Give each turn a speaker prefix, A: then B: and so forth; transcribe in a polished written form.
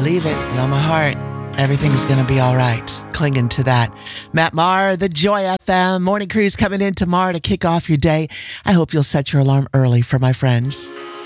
A: believe it in all my heart. Everything's going to be all right. Clinging to that. Matt Maher, the Joy FM morning cruise coming in tomorrow to kick off your day. I hope you'll set your alarm early for my friends.